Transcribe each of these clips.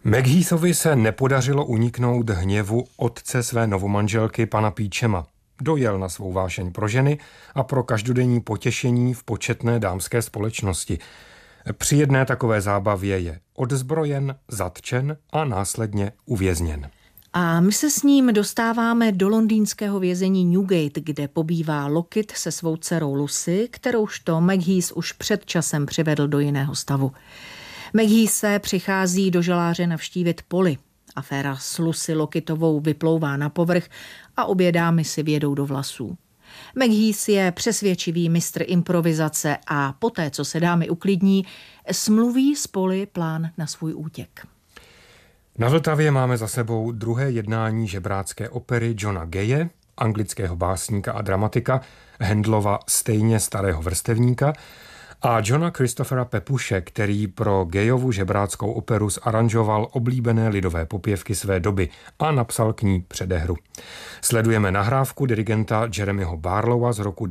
Macheasovi se nepodařilo uniknout hněvu otce své novomanželky pana Peachama. Dojel na svou vášeň pro ženy a pro každodenní potěšení v početné dámské společnosti. Při jedné takové zábavě je odzbrojen, zatčen a následně uvězněn. A my se s ním dostáváme do londýnského vězení Newgate, kde pobývá Lockit se svou dcerou Lucy, kteroužto Macheath už před časem přivedl do jiného stavu. Macheath se přichází do žaláře navštívit Polly. Aféra s Lucy Lockitovou vyplouvá na povrch a obě dámy si vědou do vlasů. Macheath je přesvědčivý mistr improvizace a poté, co se dámy uklidní, smluví s Polly plán na svůj útěk. Na Vltavě máme za sebou druhé jednání žebrácké opery Johna Gaye, anglického básníka a dramatika, Handlova stejně starého vrstevníka, a Johna Christophera Peppushe, který pro Gayovu žebráckou operu zaranžoval oblíbené lidové popěvky své doby a napsal k ní předehru. Sledujeme nahrávku dirigenta Jeremyho Barlowa z roku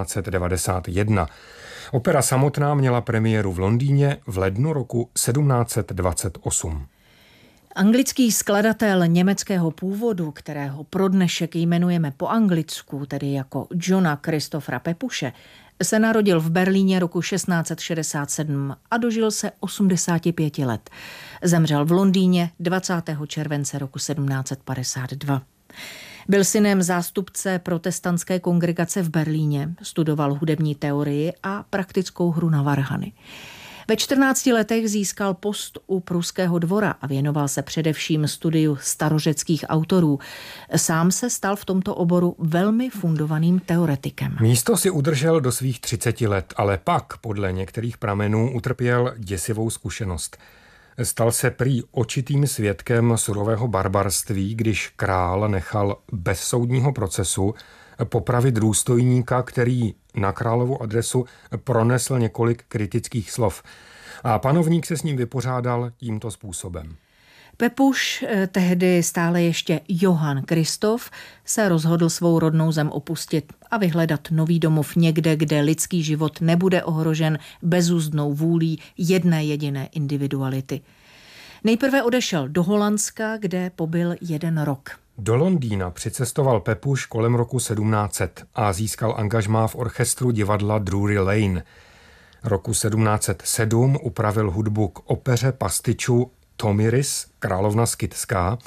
1991. Opera samotná měla premiéru v Londýně v lednu roku 1728. Anglický skladatel německého původu, kterého pro dnešek jmenujeme po anglicku, tedy jako Johna Christophera Peppushe, se narodil v Berlíně roku 1667 a dožil se 85 let. Zemřel v Londýně 20. července roku 1752. Byl synem zástupce protestantské kongregace v Berlíně, studoval hudební teorii a praktickou hru na varhany. Ve 14 letech získal post u pruského dvora a věnoval se především studiu starořeckých autorů. Sám se stal v tomto oboru velmi fundovaným teoretikem. Místo si udržel do svých 30 let, ale pak podle některých pramenů utrpěl děsivou zkušenost. Stal se prý očitým svědkem surového barbarství, když král nechal bez soudního procesu popravit důstojníka, který na královu adresu pronesl několik kritických slov. A panovník se s ním vypořádal tímto způsobem. Peppuš, tehdy stále ještě Johann Christoph, se rozhodl svou rodnou zem opustit a vyhledat nový domov někde, kde lidský život nebude ohrožen bezúzdnou vůlí jedné jediné individuality. Nejprve odešel do Holandska, kde pobyl 1 rok. Do Londýna přicestoval Peppuš kolem roku 1700 a získal angažmá v orchestru divadla Drury Lane. Roku 1707 upravil hudbu k opeře pastiču Tomiris, Královna Skytská,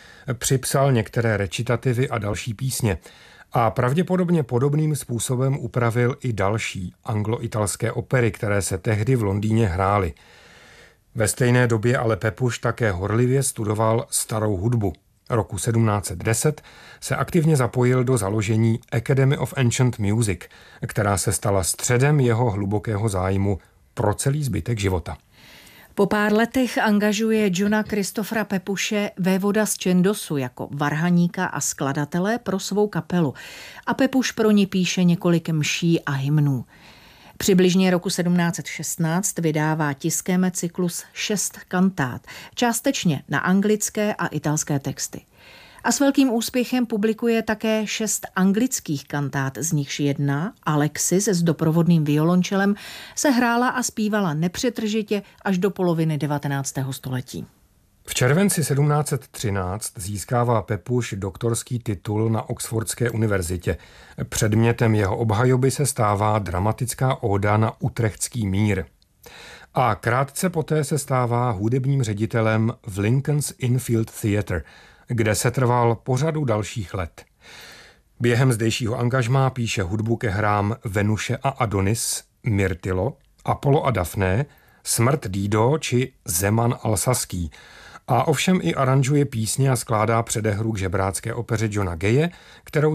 připsal některé recitativy a další písně a pravděpodobně podobným způsobem upravil i další anglo-italské opery, které se tehdy v Londýně hrály. Ve stejné době ale Peppuš také horlivě studoval starou hudbu. Roku 1710 se aktivně zapojil do založení Academy of Ancient Music, která se stala středem jeho hlubokého zájmu pro celý zbytek života. Po pár letech angažuje Johna Christophera Peppushe vévoda z Chandosu jako varhaníka a skladatele pro svou kapelu a Peppuš pro ní píše několik mší a hymnů. Přibližně roku 1716 vydává tiskem cyklus 6 kantát, částečně na anglické a italské texty. A s velkým úspěchem publikuje také 6 anglických kantát, z nichž jedna, Alexis s doprovodným violončelem, se hrála a zpívala nepřetržitě až do poloviny 19. století. V červenci 1713 získává Peppuš doktorský titul na Oxfordské univerzitě. Předmětem jeho obhajoby se stává dramatická óda na utrechtský mír. A krátce poté se stává hudebním ředitelem v Lincoln's Innfield Theatre, kde se trval po řadu dalších let. Během zdejšího angažmá píše hudbu ke hrám Venuše a Adonis, Myrtilo, Apollo a Daphné, Smrt Dido či Zeman Alsaský. A ovšem i aranžuje písně a skládá předehru k žebrácké opeře Johna Gaye, kterou